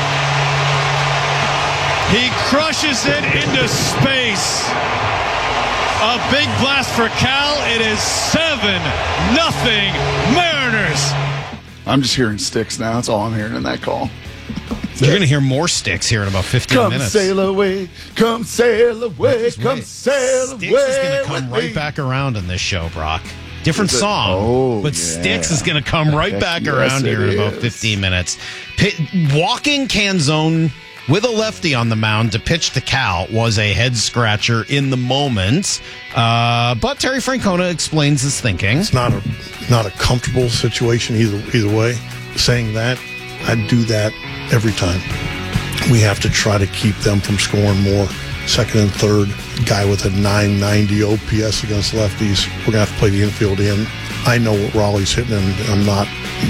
He crushes it into space. A big blast for Cal. It is 7-0 Mariners. I'm just hearing sticks now. That's all I'm hearing in that call. You're going to hear more sticks here in about 15 minutes. Come sail away, come sail away, come sail away. Sticks is going to come right back around in this show, Brock. Different song, but Sticks is going to come right back around here in about 15 minutes. Walking Canzone with a lefty on the mound to pitch to Cal was a head-scratcher in the moment. But Terry Francona explains his thinking. It's not a comfortable situation either way. saying that, I'd do that every time. We have to try to keep them from scoring more. Second and third, guy with a 990 OPS against lefties. We're going to have to play the infield in. I know what Raleigh's hitting, and I'm not,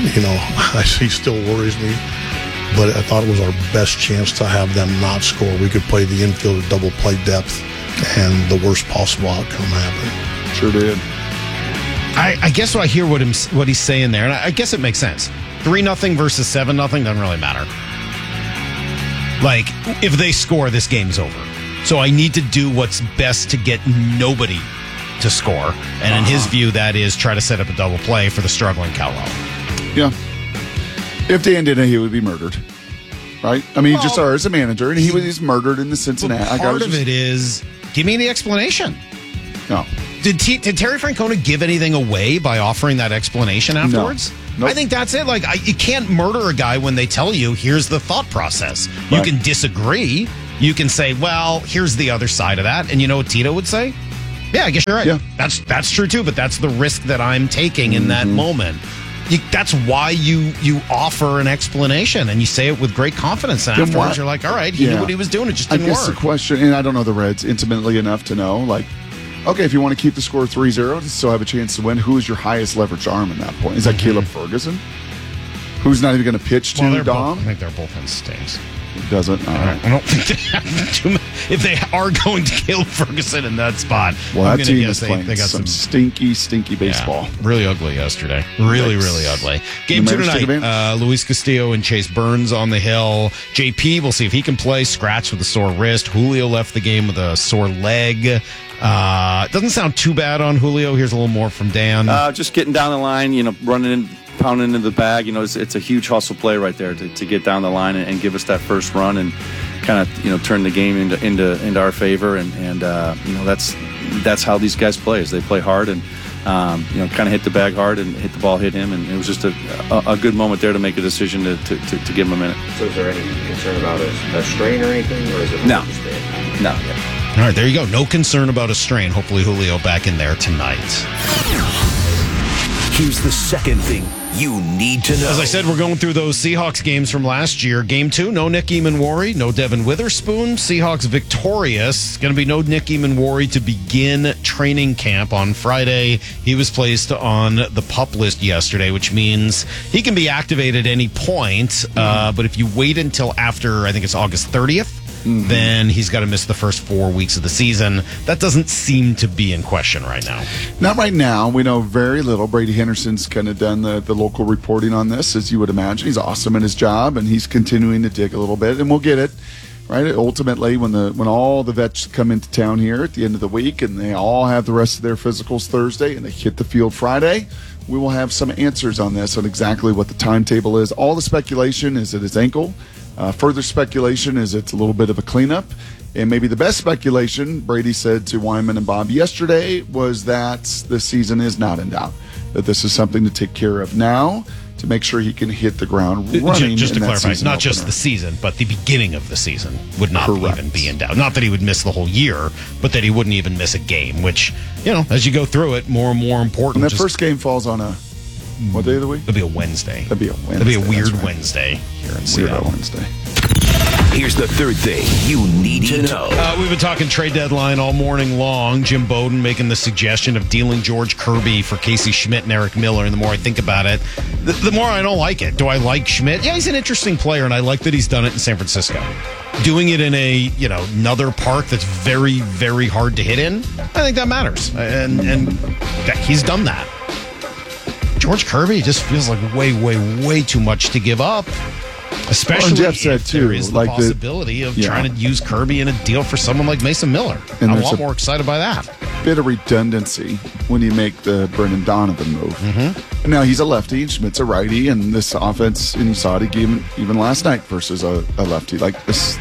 he still worries me. But I thought it was our best chance to have them not score. We could play the infield at double play depth, and the worst possible outcome happened. Sure did. I guess I hear what he's saying there, and I guess it makes sense. 3-0 versus 7-0 doesn't really matter. Like, if they score, this game's over. So I need to do what's best to get nobody to score. And in his view, that is try to set up a double play for the struggling Cowell. Yeah. If Dan did it, he would be murdered. Right? I mean, he just started as a manager, and he's murdered in the Cincinnati. Part of it is, give me the explanation. No. Did Terry Francona give anything away by offering that explanation afterwards? No. Nope. I think that's it. Like, you can't murder a guy when they tell you, here's the thought process. You can disagree. You can say, well, here's the other side of that. And you know what Tito would say? Yeah, I guess you're right. Yeah. That's true, too. But that's the risk that I'm taking in that moment. That's why you offer an explanation, and you say it with great confidence. And afterwards, you're like, all right, he knew what he was doing. It just didn't work. I guess the question, and I don't know the Reds intimately enough to know, like, okay, if you want to keep the score 3-0 to still have a chance to win, who is your highest leverage arm in that point? Is that Caleb Ferguson? Who's not even going to pitch to Dom? I think their bullpen stinks. It doesn't? All right. I don't think they have too many. If they are going to Caleb Ferguson in that spot, well, that team is playing they got some stinky baseball. Yeah, really jully yesterday. Really ugly. Game 2 tonight. Luis Castillo and Chase Burns on the hill. JP, we'll see if he can play. Scratched with a sore wrist. Julio left the game with a sore leg. Doesn't sound too bad on Julio. Here's a little more from Dan. Just getting down the line, running in, pounding into the bag. It's a huge hustle play right there to get down the line and give us that first run and kind of turn the game into our favor. And that's how these guys play. Is they play hard and kind of hit the bag hard and hit the ball, hit him, and it was just a good moment there to make a decision to give him a minute. So is there any concern about a strain or anything, or is it no? All right, there you go. No concern about a strain. Hopefully Julio back in there tonight. Here's the second thing you need to know. As I said, we're going through those Seahawks games from last year. Game 2, no Nick Eamon-Worry, no Devin Witherspoon. Seahawks victorious. Going to be no Nick Eamon-Worry to begin training camp on Friday. He was placed on the PUP list yesterday, which means he can be activated at any point. But if you wait until after, I think it's August 30th, then he's got to miss the first 4 weeks of the season. That doesn't seem to be in question right now. Not right now. We know very little. Brady Henderson's kind of done the local reporting on this, as you would imagine. He's awesome at his job, and he's continuing to dig a little bit, and we'll get it. Right? Ultimately, when all the vets come into town here at the end of the week, and they all have the rest of their physicals Thursday, and they hit the field Friday, we will have some answers on this, on exactly what the timetable is. All the speculation is at his ankle. Further speculation is it's a little bit of a cleanup. And maybe the best speculation, Brady said to Wyman and Bob yesterday, was that the season is not in doubt. That this is something to take care of now to make sure he can hit the ground running. Just to clarify, not just the season, but the beginning of the season would not even be in doubt. Not that he would miss the whole year, but that he wouldn't even miss a game, which, as you go through it, more and more important. And that first game falls on a... What day of the week? It'll be a Wednesday. It'll be a Wednesday. It'll be a weird Wednesday here in Seattle. Wednesday. Here's the third thing you need to know. We've been talking trade deadline all morning long. Jim Bowden making the suggestion of dealing George Kirby for Casey Schmidt and Eric Miller. And the more I think about it, the more I don't like it. Do I like Schmidt? Yeah, he's an interesting player, and I like that he's done it in San Francisco. Doing it in a another park that's very, very hard to hit in, I think that matters. And he's done that. George Kirby just feels like way too much to give up. Especially Jeff said if too, there is the possibility of trying to use Kirby in a deal for someone like Mason Miller. And I'm a lot more excited by that. Bit of redundancy when you make the Brendan Donovan move. Now he's a lefty, and Schmidt's a righty, and this offense, and you saw it even last night versus a lefty. Like this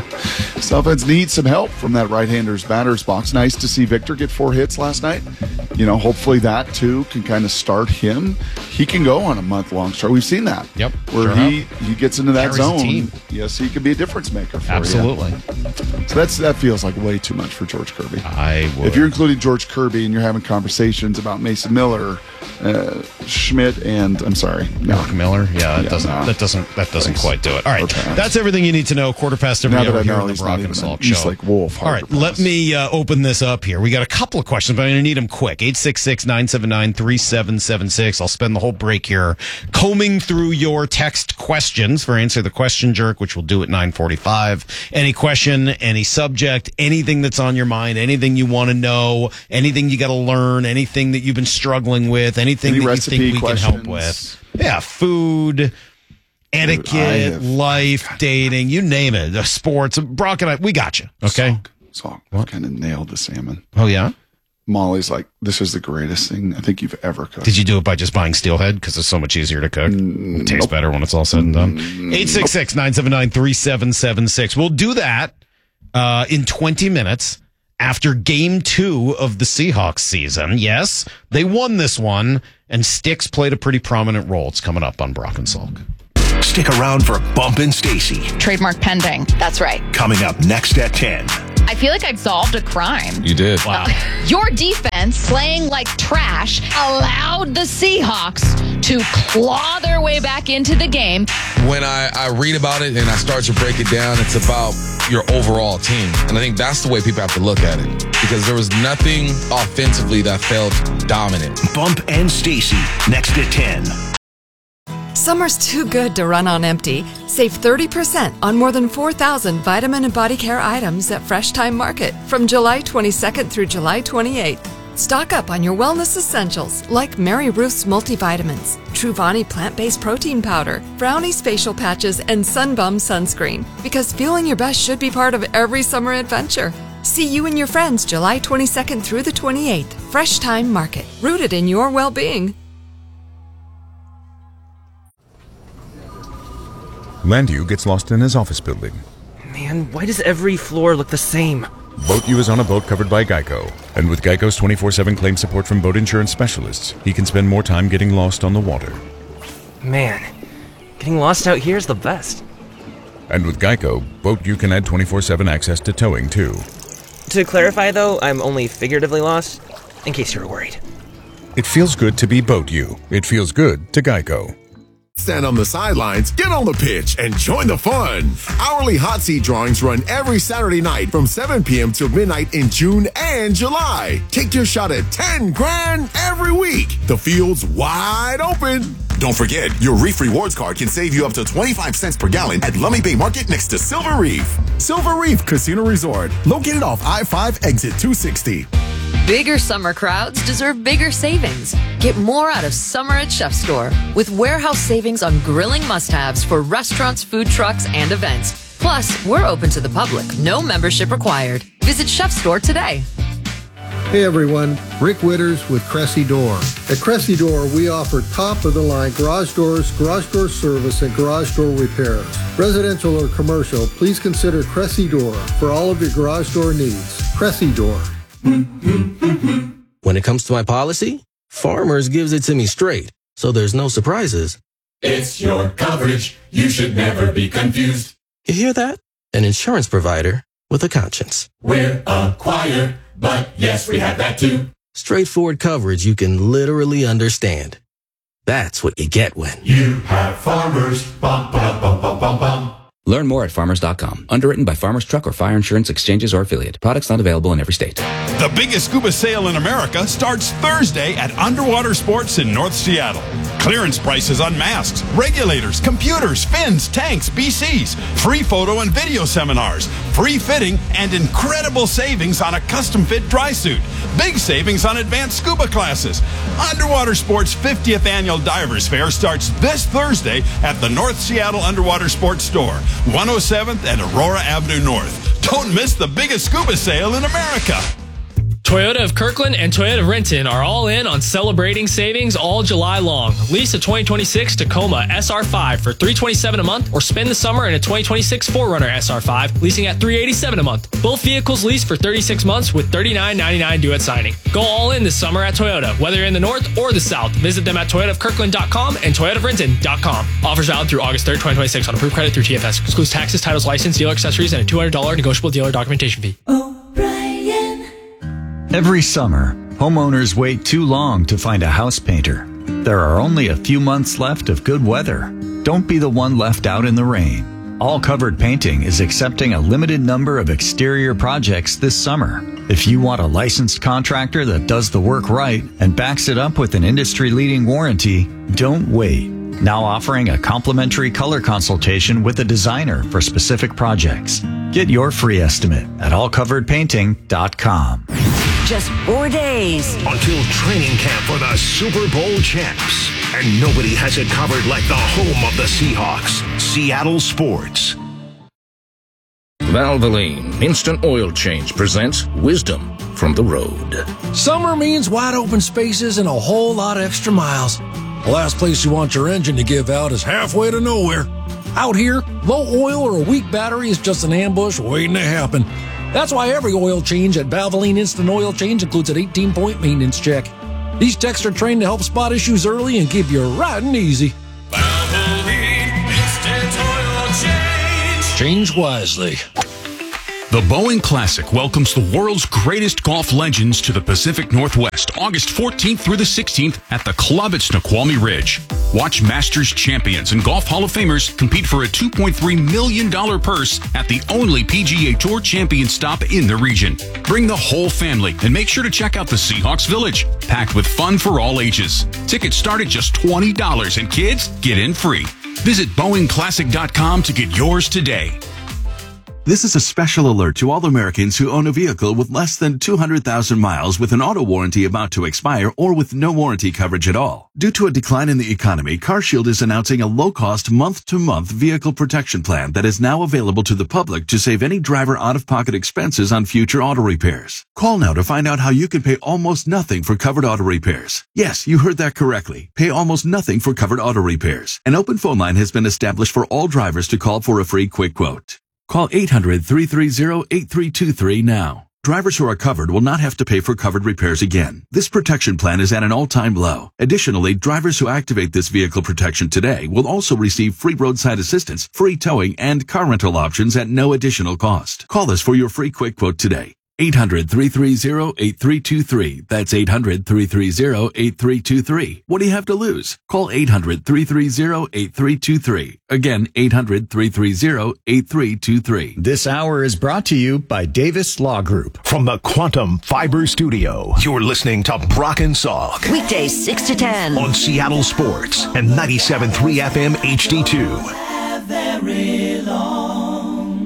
offense needs some help from that right-hander's batter's box. Nice to see Victor get 4 hits last night. hopefully that too can kind of start him. He can go on a month-long start. We've seen that. Yep. Where he gets into that Carries the zone. team. Yes, he could be a difference maker for Absolutely. you. So that feels like way too much for George Kirby. I would. If you're including George Kirby and you're having conversations about Mason Miller, Schmidt, and I'm sorry, Mark Miller. Yeah, that doesn't quite do it. All right, that's everything you need to know. 15:15 Now that I here know on the he's Brock not and even Salk an East Show. Lake Wolf. All right, let me open this up here. We got a couple of questions, but I'm going to need them quick. 866-979-3776. I'll spend the whole break here combing through your text questions for Answer the Question Jerk, which we'll do at 9:45. Any question, any subject, anything that's on your mind, anything you want to know, anything you got to learn, anything that you've been struggling with, anything Any that you recipe think we questions? can help with. Yeah, food, etiquette, life, dating, you name it. Sports. Brock and I, we got you. Okay. Salk, I kind of nailed the salmon. Oh, yeah? Molly's like, this is the greatest thing I think you've ever cooked. Did you do it by just buying steelhead? Because it's so much easier to cook. It tastes better when it's all said and done. 866-979-3776. We'll do that in 20 minutes after game 2 of the Seahawks season. Yes, they won this one, and Sticks played a pretty prominent role. It's coming up on Brock and Salk. Stick around for Bump and Stacy. Trademark pending. That's right. Coming up next at 10. I feel like I've solved a crime. You did. Wow. Your defense, playing like trash, allowed the Seahawks to claw their way back into the game. When I read about it and I start to break it down, it's about your overall team. And I think that's the way people have to look at it. Because there was nothing offensively that felt dominant. Bump and Stacy, next at 10. Summer's too good to run on empty. Save 30% on more than 4,000 vitamin and body care items at Fresh Time Market from July 22nd through July 28th. Stock up on your wellness essentials like Mary Ruth's multivitamins, Truvani plant-based protein powder, Brownie's facial patches, and Sunbum sunscreen. Because feeling your best should be part of every summer adventure. See you and your friends July 22nd through the 28th. Fresh Time Market, rooted in your well-being. Landu gets lost in his office building. Man, why does every floor look the same? Boat U is on a boat covered by Geico. And with Geico's 24/7 claim support from boat insurance specialists, he can spend more time getting lost on the water. Man, getting lost out here is the best. And with Geico, Boat U can add 24/7 access to towing, too. To clarify, though, I'm only figuratively lost, in case you were worried. It feels good to be Boat U. It feels good to Geico. Stand on the sidelines, get on the pitch, and join the fun. Hourly hot seat drawings run every Saturday night from 7 p.m. till midnight in June and July. Take your shot at 10 grand every week. The field's wide open. Don't forget, your Reef Rewards card can save you up to 25 cents per gallon at Lummi Bay Market next to Silver Reef. Silver Reef Casino Resort, located off I-5 exit 260. Bigger summer crowds deserve bigger savings. Get more out of summer at Chef Store with warehouse savings on grilling must-haves for restaurants, food trucks, and events. Plus, we're open to the public. No membership required. Visit Chef Store today. Hey everyone, Rick Witters with Cressy Door. At Cressy Door, we offer top-of-the-line garage doors, garage door service, and garage door repairs. Residential or commercial, please consider Cressy Door for all of your garage door needs. Cressy Door. When it comes to my policy, Farmers gives it to me straight, so there's no surprises. It's your coverage. You should never be confused. You hear that? An insurance provider with a conscience. We're a choir, but yes, we have that too. Straightforward coverage you can literally understand. That's what you get when you have Farmers. Bum, bum, bum, bum, bum, bum. Learn more at farmers.com. Underwritten by Farmers Truck or Fire Insurance Exchanges or Affiliate. Products not available in every state. The biggest scuba sale in America starts Thursday at Underwater Sports in North Seattle. Clearance prices on masks, regulators, computers, fins, tanks, BCs, free photo and video seminars, free fitting, and incredible savings on a custom fit dry suit. Big savings on advanced scuba classes. Underwater Sports 50th Annual Divers Fair starts this Thursday at the North Seattle Underwater Sports Store, 107th and Aurora Avenue North. Don't miss the biggest scuba sale in America. Toyota of Kirkland and Toyota of Renton are all in on celebrating savings all July long. Lease a 2026 Tacoma SR5 for $327 a month, or spend the summer in a 2026 4Runner SR5, leasing at $387 a month. Both vehicles leased for 36 months with $39.99 due at signing. Go all in this summer at Toyota, whether you're in the north or the south. Visit them at toyotaofkirkland.com and toyotaofrenton.com. Offers valid through August 3rd, 2026 on approved credit through TFS. Excludes taxes, titles, license, dealer accessories, and a $200 negotiable dealer documentation fee. Every summer, homeowners wait too long to find a house painter. There are only a few months left of good weather. Don't be the one left out in the rain. All Covered Painting is accepting a limited number of exterior projects this summer. If you want a licensed contractor that does the work right and backs it up with an industry-leading warranty, don't wait. Now offering a complimentary color consultation with a designer for specific projects. Get your free estimate at allcoveredpainting.com. Just 4 days until training camp for the Super Bowl champs. And nobody has it covered like the home of the Seahawks, Seattle Sports. Valvoline Instant Oil Change presents Wisdom from the Road. Summer means wide open spaces and a whole lot of extra miles. The last place you want your engine to give out is halfway to nowhere. Out here, low oil or a weak battery is just an ambush waiting to happen. That's why every oil change at Valvoline Instant Oil Change includes an 18-point maintenance check. These techs are trained to help spot issues early and keep you riding easy. Valvoline Instant Oil Change. Change wisely. The Boeing Classic welcomes the world's greatest golf legends to the Pacific Northwest, August 14th through the 16th at the Club at Snoqualmie Ridge. Watch Masters champions and Golf Hall of Famers compete for a $2.3 million purse at the only PGA Tour champion stop in the region. Bring the whole family and make sure to check out the Seahawks Village, packed with fun for all ages. Tickets start at just $20 and kids get in free. Visit BoeingClassic.com to get yours today. This is a special alert to all Americans who own a vehicle with less than 200,000 miles with an auto warranty about to expire or with no warranty coverage at all. Due to a decline in the economy, CarShield is announcing a low-cost month-to-month vehicle protection plan that is now available to the public to save any driver out-of-pocket expenses on future auto repairs. Call now to find out how you can pay almost nothing for covered auto repairs. Yes, you heard that correctly. Pay almost nothing for covered auto repairs. An open phone line has been established for all drivers to call for a free quick quote. Call 800-330-8323 now. Drivers who are covered will not have to pay for covered repairs again. This protection plan is at an all-time low. Additionally, drivers who activate this vehicle protection today will also receive free roadside assistance, free towing, and car rental options at no additional cost. Call us for your free quick quote today. 800-330-8323. That's 800-330-8323. What do you have to lose? Call 800-330-8323. Again, 800-330-8323. This hour is brought to you by Davis Law Group. From the Quantum Fiber Studio, you're listening to Brock and Salk. Weekdays 6 to 10 on Seattle Sports and 97.3 FM HD2. Very long.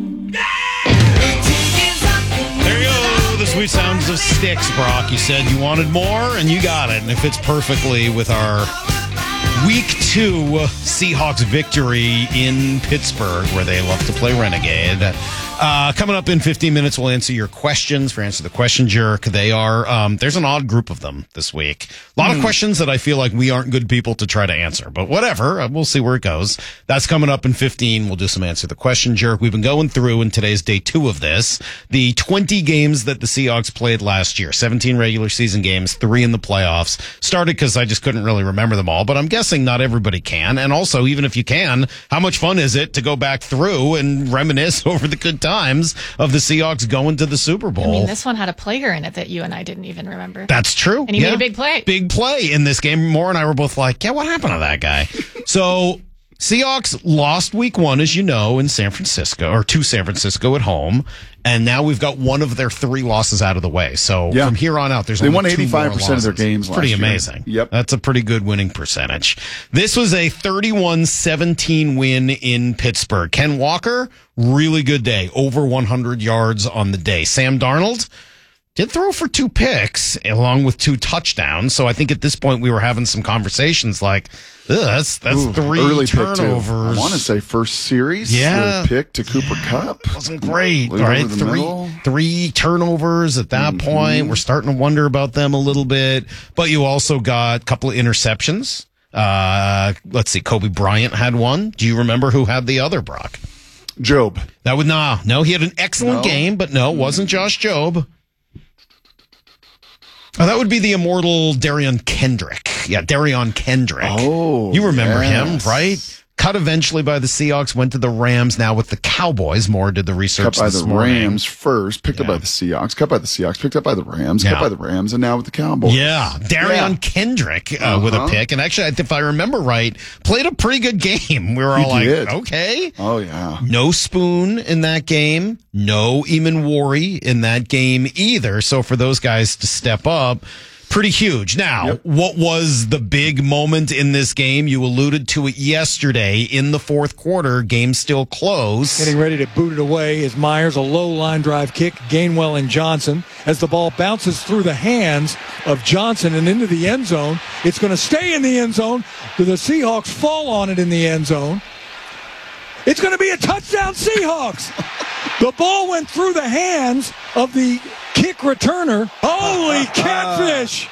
The sweet sounds of Styx, Brock. You said you wanted more, and you got it. And it fits perfectly with our Week 2 Seahawks victory in Pittsburgh, where they love to play Renegade. Coming up in 15 minutes, we'll answer your questions for Answer the Question Jerk. They are, there's an odd group of them this week. A lot of questions that I feel like we aren't good people to try to answer, but whatever. We'll see where it goes. That's coming up in 15. We'll do some Answer the Question Jerk. We've been going through, and today's day 2 of this, the 20 games that the Seahawks played last year. 17 regular season games, 3 in the playoffs. Started because I just couldn't really remember them all, but I'm guessing not everybody can. And also, even if you can, how much fun is it to go back through and reminisce over the good times of the Seahawks going to the Super Bowl? I mean, this one had a player in it that you and I didn't even remember. That's true. And he made a big play. Big play in this game. Moore and I were both like, yeah, what happened to that guy? So Seahawks lost week 1, as you know, in San Francisco, or to San Francisco at home. And now we've got one of their 3 losses out of the way. So from here on out, they won 85% of their games last year. Pretty year. amazing. Yep. That's a pretty good winning percentage. This was a 31-17 win in Pittsburgh. Ken Walker, really good day. Over 100 yards on the day. Sam Darnold, Did throw for 2 picks along with 2 touchdowns. So I think at this point we were having some conversations like, that's 3 early turnovers. I want to say first series. Yeah. Pick to Cooper Kupp. Wasn't great. Leave All right. over the middle. 3 turnovers at that point. We're starting to wonder about them a little bit. But you also got a couple of interceptions. Let's see. Kobe Bryant had one. Do you remember who had the other, Brock? Job. That would no. He had an excellent game, but no, it wasn't Josh Job. Oh, that would be the immortal Darion Kendrick. Yeah, Darion Kendrick. Oh, you remember yes. him, right? Cut eventually by the Seahawks, went to the Rams, now with the Cowboys. Moore did the research Cut by this the morning. Rams first, picked up by the Seahawks, cut by the Seahawks, picked up by the Rams, cut by the Rams, and now with the Cowboys. Yeah, Darion Kendrick with a pick. And actually, if I remember right, played a pretty good game. We were all okay. Oh, yeah. No Spoon in that game. No Eamon Wari in that game either. So for those guys to step up, pretty huge. Now, what was the big moment in this game? You alluded to it yesterday in the fourth quarter. Game still close. Getting ready to boot it away is Myers, a low line drive kick. Gainwell and Johnson. As the ball bounces through the hands of Johnson and into the end zone, it's going to stay in the end zone. The Seahawks fall on it in the end zone. It's going to be a touchdown, Seahawks. The ball went through the hands of the kick returner. Holy catfish!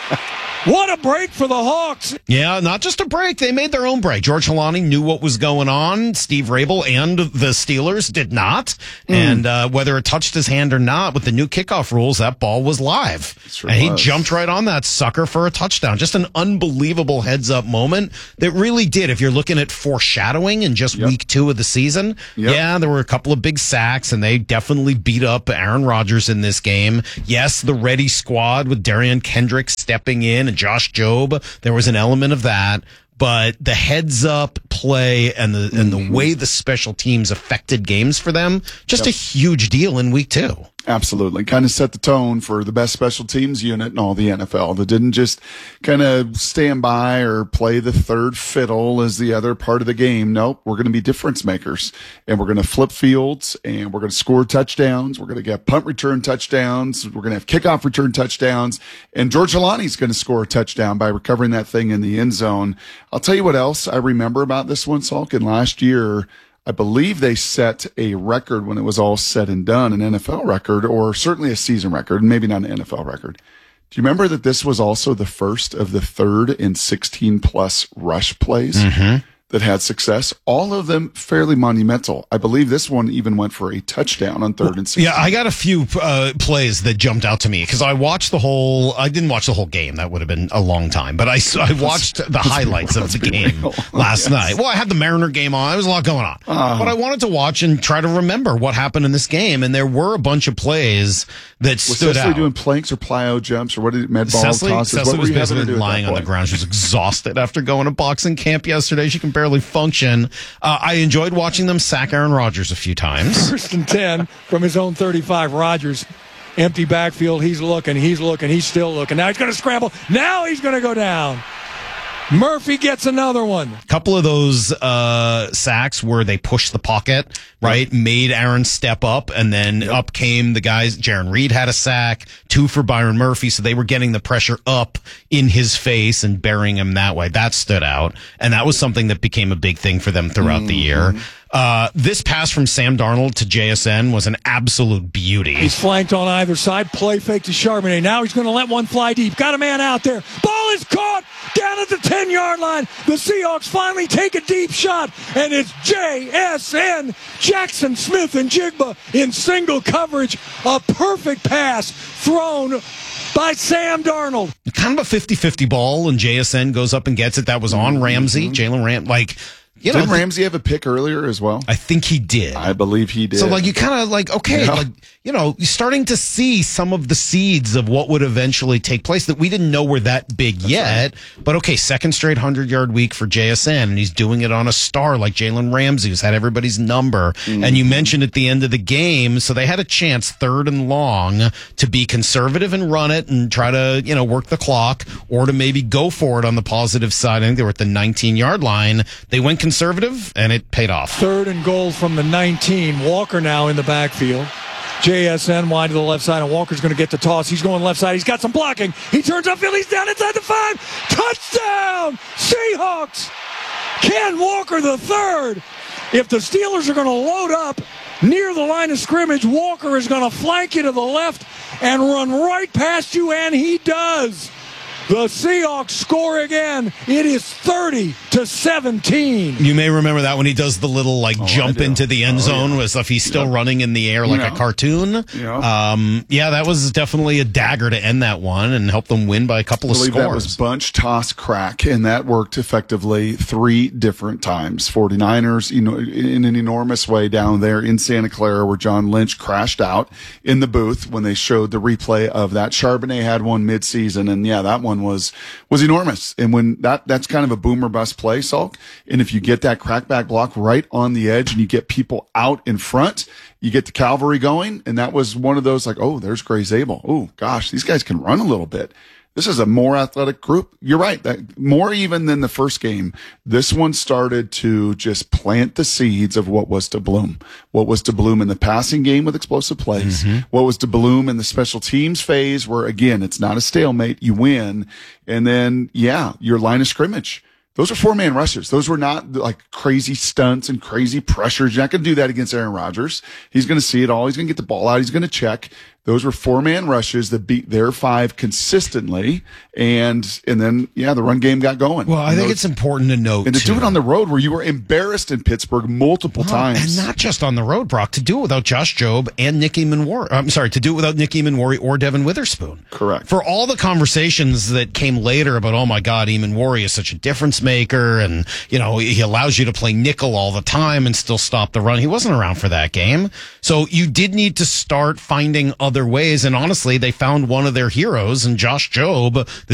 What a break for the Hawks. Yeah, not just a break. They made their own break. George Halani knew what was going on. Steve Rabel and the Steelers did not. And whether it touched his hand or not, with the new kickoff rules, that ball was live. Sure and he was. jumped right on that sucker for a touchdown. Just an unbelievable heads-up moment that really did. If you're looking at foreshadowing in just week 2 of the season, yeah, there were a couple of big sacks, and they definitely beat up Aaron Rodgers in this game. Yes, the ready squad with Darion Kendrick stepping in and Josh Job, there was an element of that. But the heads up play and the way the special teams affected games for them, just a huge deal in week 2. Absolutely. Kind of set the tone for the best special teams unit in all the NFL that didn't just kind of stand by or play the third fiddle as the other part of the game. Nope. We're going to be difference makers, and we're going to flip fields, and we're going to score touchdowns. We're going to get punt return touchdowns. We're going to have kickoff return touchdowns, and George Halani's going to score a touchdown by recovering that thing in the end zone. I'll tell you what else I remember about this one, Salkin. Last year, I believe they set a record when it was all said and done, an NFL record, or certainly a season record, maybe not an NFL record. Do you remember that this was also the first of the 3rd and 16-plus rush plays that had success? All of them fairly monumental. I believe this one even went for a touchdown on 3rd and 16. Yeah, I got a few plays that jumped out to me because I didn't watch the whole game. That would have been a long time. But I watched the highlights of the game last night. Well, I had the Mariner game on. There was a lot going on. But I wanted to watch and try to remember what happened in this game. And there were a bunch of plays that stood Cecily out. doing planks or plyo jumps or what did med ball Cecily tosses? was What were you having to basically do at that lying on the point? ground. She was exhausted after going to boxing camp yesterday. She can barely function. I enjoyed watching them sack Aaron Rodgers a few times. 1st and 10 from his own 35. Rodgers, empty backfield. He's looking. He's still looking. Now he's going to scramble. Now he's going to go down. Murphy gets another one. A couple of those sacks where they pushed the pocket, right? Made Aaron step up, and then up came the guys. Jaron Reed had a sack, 2 for Byron Murphy, so they were getting the pressure up in his face and burying him that way. That stood out, and that was something that became a big thing for them throughout the year. This pass from Sam Darnold to JSN was an absolute beauty. He's flanked on either side. Play fake to Charbonnet. Now he's going to let one fly deep. Got a man out there. Ball is caught down at the 10-yard line. The Seahawks finally take a deep shot, and it's JSN, Jackson Smith and Jigba in single coverage. A perfect pass thrown by Sam Darnold. Kind of a 50-50 ball, and JSN goes up and gets it. That was on Ramsey, Jalen Ramsey. Did Ramsey have a pick earlier as well? I think he did. I believe he did. So, you kind of okay, you're starting to see some of the seeds of what would eventually take place that we didn't know were that big yet. Right. But okay, second straight 100-yard week for JSN, and he's doing it on a star like Jalen Ramsey, who's had everybody's number. And you mentioned at the end of the game, so they had a chance 3rd and long to be conservative and run it and try to, work the clock, or to maybe go for it on the positive side. I think they were at the 19-yard line. They went conservative, and it paid off. 3rd and goal from the 19. Walker now in the backfield. JSN wide to the left side, and Walker's going to get the toss. He's going left side. He's got some blocking. He turns upfield. He's down inside the 5. Touchdown, Seahawks! Ken Walker the third. If the Steelers are going to load up near the line of scrimmage, Walker is going to flank you to the left and run right past you, and he does. The Seahawks score again. It is 30-17. You may remember that when he does the little jump into the end zone as if he's still running in the air like a cartoon. Yeah, that was definitely a dagger to end that one and help them win by a couple of scores. That was bunch, toss, crack, and that worked effectively 3 different times. 49ers, in an enormous way down there in Santa Clara, where John Lynch crashed out in the booth when they showed the replay of that. Charbonnet had one midseason, and that one was enormous. And when that's kind of a boomer bust play, Salk. And if you get that crackback block right on the edge and you get people out in front, you get the cavalry going. And that was one of those there's Gray Zabel. Oh gosh, these guys can run a little bit. This is a more athletic group. You're right. That more even than the first game. This one started to just plant the seeds of what was to bloom. What was to bloom in the passing game with explosive plays. What was to bloom in the special teams phase where, again, it's not a stalemate. You win. And then, your line of scrimmage. Those are 4-man rushes. Those were not crazy stunts and crazy pressures. You're not going to do that against Aaron Rodgers. He's going to see it all. He's going to get the ball out. He's going to check. Those were 4-man rushes that beat their 5 consistently. And then, the run game got going. Well, I think it's important to note. And to do it on the road where you were embarrassed in Pittsburgh multiple times. And not just on the road, Brock. To do it without Josh Jobe and Nick Eamon-Warrior. I'm sorry, to do it without Nick Eamon-Warrior or Devin Witherspoon. Correct. For all the conversations that came later about, oh my God, Eamon-Warrior is such a difference maker. And, he allows you to play nickel all the time and still stop the run. He wasn't around for that game. So you did need to start finding other ways. And honestly, they found one of their heroes in Josh Jobe.